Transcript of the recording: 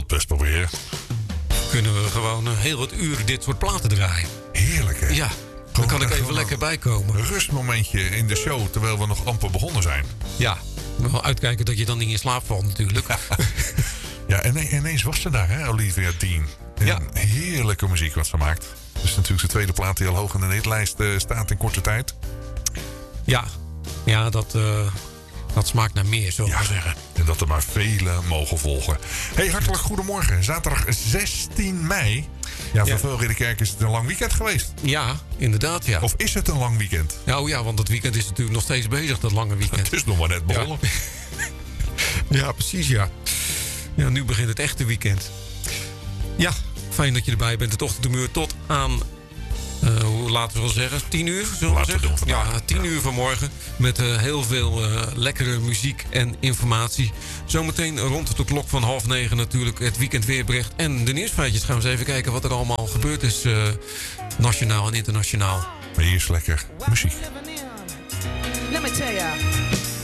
het best proberen. Kunnen we gewoon heel wat uur dit soort platen draaien. Heerlijk, hè? Ja, dan kan ik even lekker bijkomen. Een rustmomentje in de show, terwijl we nog amper begonnen zijn. Ja, wel uitkijken dat je dan niet in slaap valt natuurlijk. Ja, en ineens was ze daar, hè, Olivia Dean. En Ja. Heerlijke muziek wat ze maakt. Dat is natuurlijk de tweede plaat die al hoog in de hitlijst staat in korte tijd. Ja, dat smaakt naar meer, zullen we maar zeggen. En dat er maar velen mogen volgen. Hey, hartelijk goedemorgen. Zaterdag 16 mei. Ja, voor veel Ridderkerk is het een lang weekend geweest. Ja, inderdaad, ja. Of is het een lang weekend? Nou ja, want dat weekend is natuurlijk nog steeds bezig, dat lange weekend. Het is nog maar net begonnen. Ja, precies, ja. Ja, nu begint het echte weekend. Ja, fijn dat je erbij bent. Het ochtendhumeur tot aan, hoe laten we wel zeggen, 10 uur, zullen we Laten we zeggen? doen vandaag. Ja, 10 uur vanmorgen. Met heel veel lekkere muziek en informatie. Zometeen rond de klok van 8:30 natuurlijk het weekendweerbericht. En de nieuwsfeitjes gaan we eens even kijken wat er allemaal gebeurd is. Nationaal en internationaal. Maar hier is lekker muziek. Let me tell ya,